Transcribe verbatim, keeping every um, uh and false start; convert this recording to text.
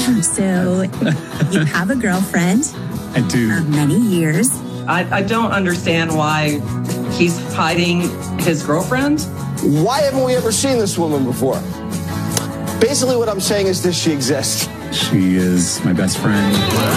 So you have a girlfriend. I do. For many years. I, I don't understand why he's hiding his girlfriend. Why haven't we ever seen this woman before? Basically what I'm saying is this: she exists. She is my best friend.